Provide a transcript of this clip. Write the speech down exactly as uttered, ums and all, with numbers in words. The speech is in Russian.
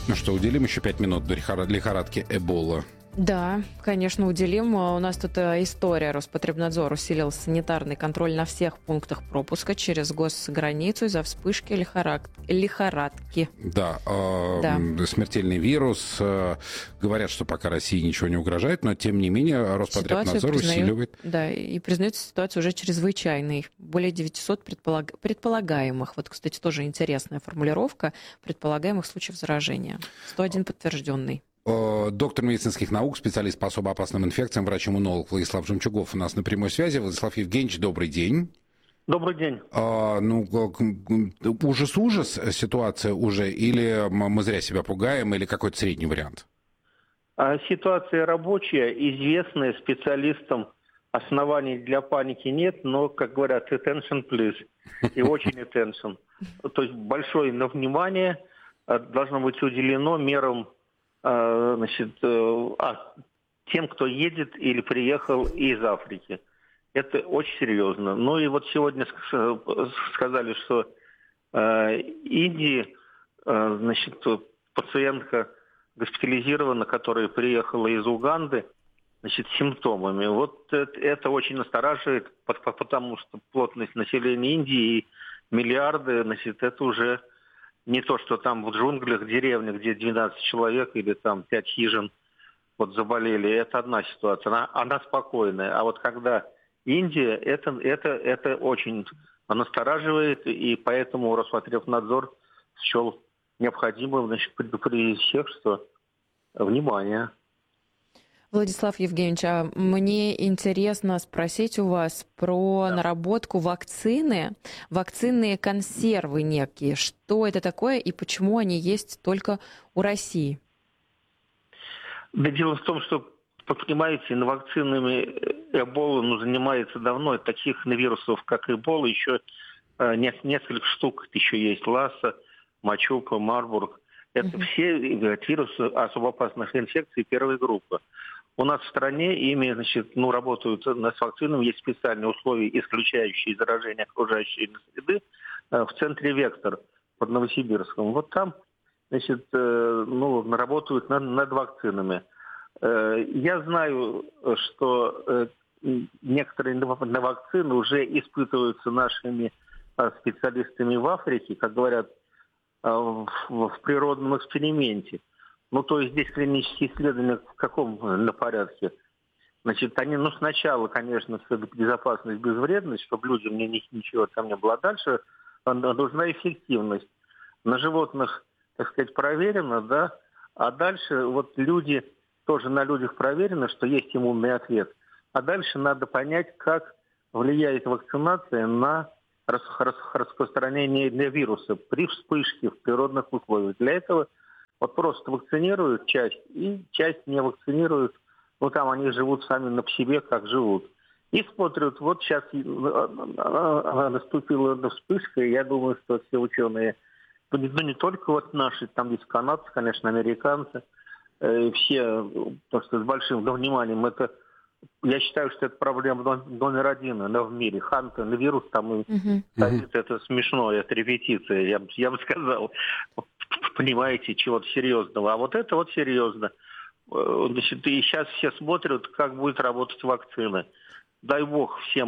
Ну что, уделим еще пять минут до лихорадки Эбола? Да, конечно, уделим. У нас тут история. Роспотребнадзор усилил санитарный контроль на всех пунктах пропуска через госграницу из-за вспышки лихорад... лихорадки. Да, э, да, смертельный вирус. Э, говорят, что пока России ничего не угрожает, но тем не менее Роспотребнадзор признают, усиливает. Да, и признает ситуацию уже чрезвычайной. Более девятисот предполаг... предполагаемых. Вот, кстати, тоже интересная формулировка предполагаемых случаев заражения. сто один подтвержденный. Доктор медицинских наук, специалист по особо опасным инфекциям, врач-иммунолог Владислав Жемчугов у нас на прямой связи. Владислав Евгеньевич, добрый день. Добрый день. А, ну, ужас-ужас ситуация уже, или мы зря себя пугаем, или какой-то средний вариант? Ситуация рабочая, известная специалистам. Оснований для паники нет, но, как говорят, attention please, и очень attention. То есть большое внимание должно быть уделено мерам, значит, а, тем, кто едет или приехал из Африки. Это очень серьезно. Ну и вот сегодня сказали, что э, Индии, э, значит, пациентка госпитализирована, которая приехала из Уганды, значит, с симптомами. Вот это, это очень настораживает, потому что плотность населения Индии и миллиарды, значит, это уже не то, что там в джунглях, деревнях, где двенадцать человек или там пять хижин вот заболели. Это одна ситуация, она, она спокойная. А вот когда Индия, это, это, это очень настораживает, и поэтому Роспотребнадзор счел необходимым, значит, предупредить всех, что внимание. Владислав Евгеньевич, а мне интересно спросить у вас про да. наработку вакцины, вакцинные консервы некие. Что это такое и почему они есть только у России? Да дело в том, что, как понимаете, вакцинами Эболы ну, занимается давно. Таких вирусов, как Эбола, еще э, несколько штук. Еще есть Ласса, Мачупа, Марбург. Это uh-huh. все вирусы особо опасных инфекций первой группы. У нас в стране ими, значит, ну, работают с вакцинами, есть специальные условия, исключающие заражение окружающей среды в центре «Вектор» под Новосибирском. Вот там, значит, ну, работают над, над вакцинами. Я знаю, что некоторые вакцины уже испытываются нашими специалистами в Африке, как говорят, в природном эксперименте. Ну, то есть здесь клинические исследования в каком на порядке? Значит, они, ну, сначала, конечно, безопасность, безвредность, чтобы людям ничего там не было. А дальше нужна эффективность. На животных, так сказать, проверено, да, а дальше вот люди, тоже на людях проверено, что есть иммунный ответ. А дальше надо понять, как влияет вакцинация на распространение вируса при вспышке в природных условиях. Для этого вот просто вакцинируют часть, и часть не вакцинируют. Ну, там они живут сами на себе, как живут. И смотрят, вот сейчас наступила вспышка, и я думаю, что все ученые, ну не, ну, не только вот наши, там есть канадцы, конечно, американцы, э, все, то, что с большим вниманием, это, я считаю, что это проблема номер один в мире. Хантер, вирус там, uh-huh. Uh-huh. это смешно, это репетиция, я, я бы сказал. Понимаете, чего-то серьезного. А вот это вот серьезно. Значит, и сейчас все смотрят, как будет работать вакцина. Дай бог всем